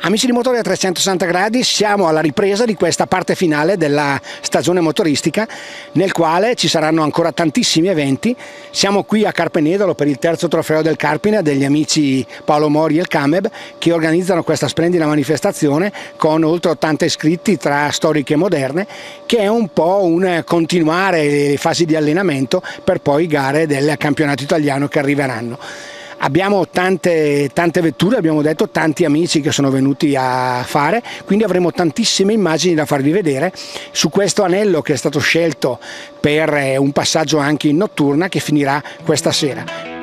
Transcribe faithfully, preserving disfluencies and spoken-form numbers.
Amici di Motori a trecentosessanta gradi, siamo alla ripresa di questa parte finale della stagione motoristica, nel quale ci saranno ancora tantissimi eventi. Siamo qui a Carpenedolo per il terzo trofeo del Carpine degli amici Paolo Mori e il Cameb, che organizzano questa splendida manifestazione con oltre ottanta iscritti tra storiche e moderne, che è un po' un continuare le fasi di allenamento per poi gare del campionato italiano che arriveranno. Abbiamo tante, tante vetture, abbiamo detto, tanti amici che sono venuti a fare, quindi avremo tantissime immagini da farvi vedere su questo anello che è stato scelto per un passaggio anche in notturna che finirà questa sera.